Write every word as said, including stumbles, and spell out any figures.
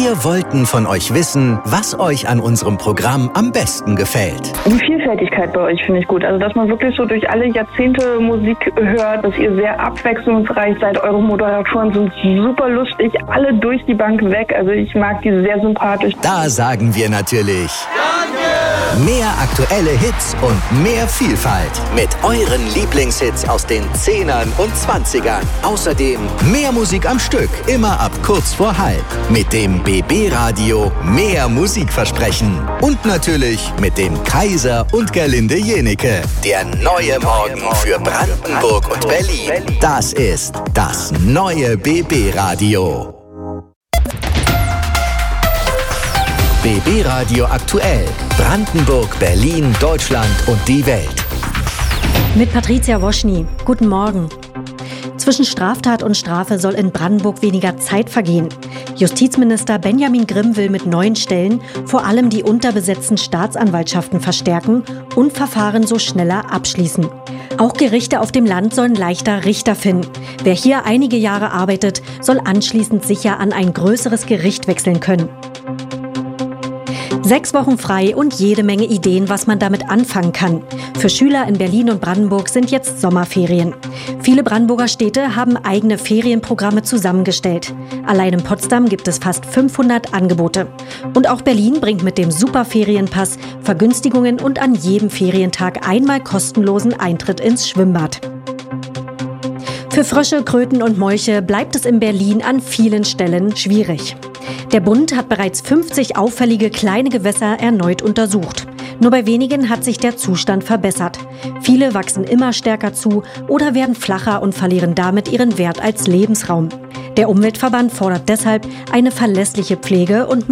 Wir wollten von euch wissen, was euch an unserem Programm am besten gefällt. Die Vielfältigkeit bei euch finde ich gut. Also, dass man wirklich so durch alle Jahrzehnte Musik hört, dass ihr sehr abwechslungsreich seid. Eure Moderatoren sind super lustig, alle durch die Bank weg. Also, ich mag die sehr sympathisch. Da sagen wir natürlich Danke! Mehr aktuelle Hits und mehr Vielfalt mit euren Lieblingshits aus den Zehnern und Zwanzigern. Außerdem mehr Musik am Stück, immer ab kurz vor halb. Mit dem B B-Radio mehr Musikversprechen. Und natürlich mit dem Kaiser und Gerlinde Jenecke. Der neue Morgen für Brandenburg und Berlin. Das ist das neue B B-Radio. B B-Radio aktuell. Brandenburg, Berlin, Deutschland und die Welt. Mit Patricia Woschny. Guten Morgen. Zwischen Straftat und Strafe soll in Brandenburg weniger Zeit vergehen. Justizminister Benjamin Grimm will mit neuen Stellen vor allem die unterbesetzten Staatsanwaltschaften verstärken und Verfahren so schneller abschließen. Auch Gerichte auf dem Land sollen leichter Richter finden. Wer hier einige Jahre arbeitet, soll anschließend sicher an ein größeres Gericht wechseln können. Sechs Wochen frei und jede Menge Ideen, was man damit anfangen kann. Für Schüler in Berlin und Brandenburg sind jetzt Sommerferien. Viele Brandenburger Städte haben eigene Ferienprogramme zusammengestellt. Allein in Potsdam gibt es fast fünfhundert Angebote. Und auch Berlin bringt mit dem Superferienpass Vergünstigungen und an jedem Ferientag einmal kostenlosen Eintritt ins Schwimmbad. Für Frösche, Kröten und Molche bleibt es in Berlin an vielen Stellen schwierig. Der Bund hat bereits fünfzig auffällige kleine Gewässer erneut untersucht. Nur bei wenigen hat sich der Zustand verbessert. Viele wachsen immer stärker zu oder werden flacher und verlieren damit ihren Wert als Lebensraum. Der Umweltverband fordert deshalb eine verlässliche Pflege und